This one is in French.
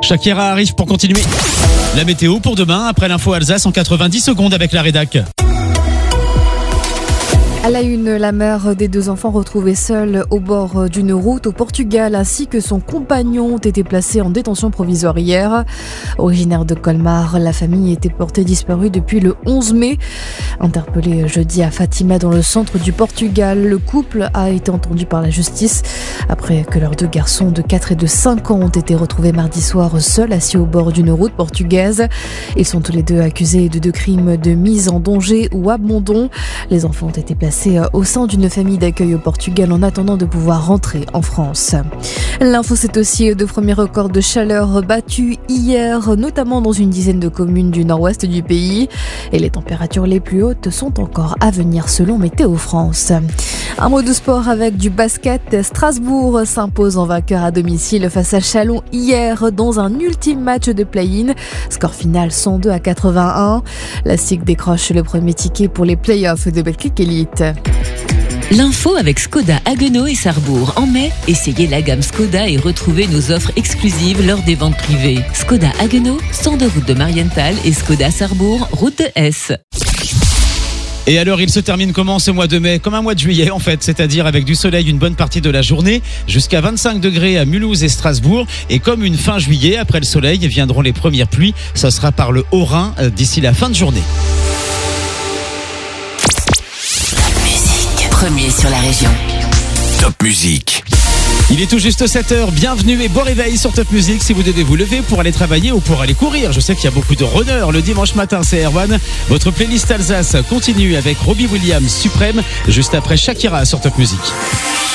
Shakira arrive pour continuer. La météo pour demain, après l'info Alsace en 90 secondes avec la rédac. À la une, la mère des 2 enfants retrouvés seuls au bord d'une route au Portugal ainsi que son compagnon ont été placés en détention provisoire hier. Originaire de Colmar, la famille était portée disparue depuis le 11 mai. Interpellé jeudi à Fatima dans le centre du Portugal, le couple a été entendu par la justice après que leurs 2 garçons de 4 et de 5 ans ont été retrouvés mardi soir seuls assis au bord d'une route portugaise. Ils sont tous les 2 accusés de 2 crimes de mise en danger ou abandon. Les enfants ont été placés au sein d'une famille d'accueil au Portugal en attendant de pouvoir rentrer en France. L'info, c'est aussi de premiers records de chaleur battus hier, notamment dans une dizaine de communes du nord-ouest du pays. Et les températures les plus hautes sont encore à venir selon Météo France. Un mot de sport avec du basket. Strasbourg s'impose en vainqueur à domicile face à Chalon hier dans un ultime match de play-in. Score final 102-81. La SIG décroche le premier ticket pour les play-offs de Betclic Elite. L'info avec Skoda Haguenau et Sarrebourg. En mai, essayez la gamme Skoda et retrouvez nos offres exclusives lors des ventes privées. Skoda Haguenau, 102 route de Marienthal et Skoda Sarrebourg, route de S. Et alors, il se termine comment ce mois de mai? Comme un mois de juillet en fait, c'est-à-dire avec du soleil une bonne partie de la journée, jusqu'à 25 degrés à Mulhouse et Strasbourg. Et comme une fin juillet, après le soleil, viendront les premières pluies. Ça sera par le Haut-Rhin d'ici la fin de journée. Premier sur la région. Top Musique. Il est tout juste 7h, bienvenue et bon réveil sur Top Music si vous devez vous lever pour aller travailler ou pour aller courir. Je sais qu'il y a beaucoup de runners le dimanche matin, c'est Erwan. Votre playlist Alsace continue avec Robbie Williams Suprême, juste après Shakira sur Top Music.